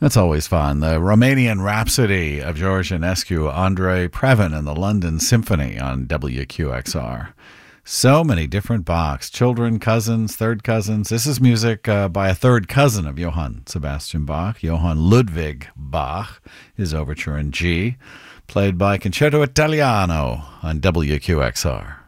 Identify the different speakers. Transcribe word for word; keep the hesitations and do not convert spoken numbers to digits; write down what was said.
Speaker 1: That's always fun. The Romanian Rhapsody of George Enescu, Andrei Previn and the London Symphony on W Q X R. So many different Bachs, children, cousins, third cousins. This is music uh, by a third cousin of Johann Sebastian Bach, Johann Ludwig Bach, his overture in G, played by Concerto Italiano on W Q X R.